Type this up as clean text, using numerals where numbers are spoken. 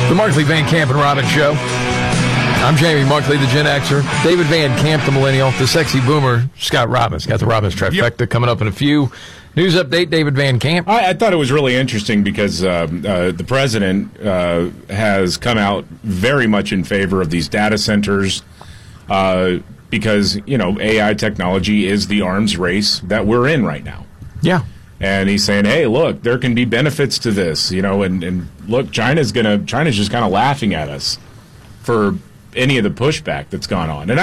The Markley, Van Camp, and Robbins Show. I'm Jamie Markley, the Gen Xer. David Van Camp, the Millennial. The sexy boomer, Scott Robbins. Got the Robbins trifecta coming up in a few. News update, David Van Camp. I thought it was really interesting because the president has come out very much in favor of these data centers because, AI technology is the arms race that we're in right now. Yeah. And he's saying, hey, look, there can be benefits to this, and look, China's just kind of laughing at us for any of the pushback that's gone on. And